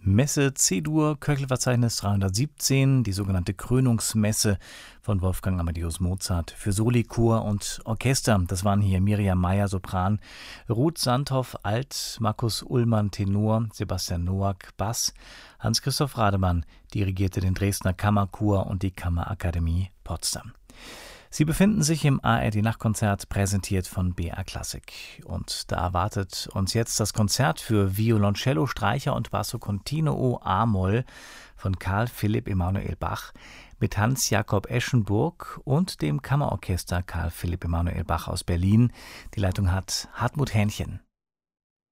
Messe C-Dur, Köchelverzeichnis 317, die sogenannte Krönungsmesse von Wolfgang Amadeus Mozart für Soli, Chor und Orchester. Das waren hier Miriam Mayer, Sopran, Ruth Sandhoff, Alt, Markus Ullmann, Tenor, Sebastian Noack, Bass, Hans-Christoph Rademann dirigierte den Dresdner Kammerchor und die Kammerakademie Potsdam. Sie befinden sich im ARD-Nachtkonzert, präsentiert von BR Classic. Und da erwartet uns jetzt das Konzert für Violoncello, Streicher und Basso Continuo A-Moll von Carl Philipp Emanuel Bach mit Hans-Jakob Eschenburg und dem Kammerorchester Carl Philipp Emanuel Bach aus Berlin. Die Leitung hat Hartmut Hähnchen.